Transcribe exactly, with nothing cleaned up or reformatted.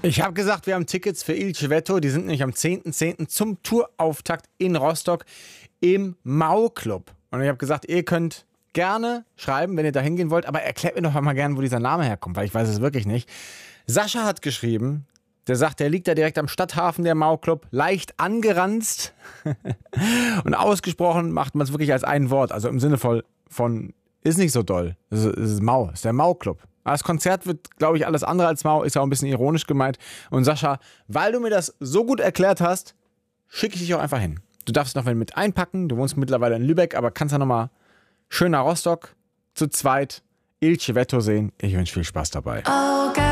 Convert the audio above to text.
Ich habe gesagt, wir haben Tickets für Il Civetto. Die sind nämlich am zehnten zehnten zum Tourauftakt in Rostock im Mau-Club. Und ich habe gesagt, ihr könnt gerne schreiben, wenn ihr da hingehen wollt, aber erklärt mir doch mal gerne, wo dieser Name herkommt, weil ich weiß es wirklich nicht. Sascha hat geschrieben, der sagt, der liegt da direkt am Stadthafen, der Mau-Club, leicht angeranzt und ausgesprochen macht man es wirklich als ein Wort, also im Sinne von, von ist nicht so doll, es ist, es ist Mau, es ist der Mau-Club. Das Konzert wird, glaube ich, alles andere als Mau, ist auch ein bisschen ironisch gemeint. Und Sascha, weil du mir das so gut erklärt hast, schicke ich dich auch einfach hin. Du darfst noch mit einpacken, du wohnst mittlerweile in Lübeck, aber kannst ja nochmal schön nach Rostock, zu zweit, Il Civetto sehen. Ich wünsche viel Spaß dabei.